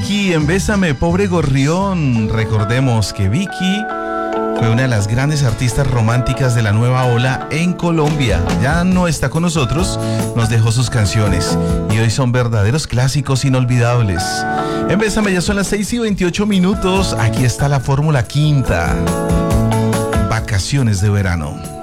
Vicky en Bésame, Pobre Gorrión. Recordemos que Vicky fue una de las grandes artistas románticas de la nueva ola en Colombia. Ya no está con nosotros, nos dejó sus canciones y hoy son verdaderos clásicos inolvidables. En Bésame ya son las 6:28. Aquí está la fórmula quinta. Vacaciones de verano.